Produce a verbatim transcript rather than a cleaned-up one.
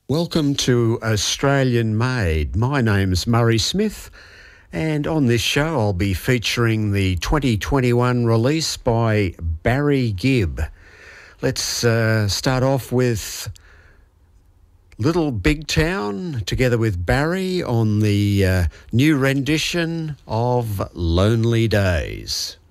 Welcome to Australian Made. My name's Murray Smith, and on this show I'll be featuring the twenty twenty-one release by Barry Gibb. Let's uh, start off with Little Big Town together with Barry on the uh, new rendition of Lonely Days.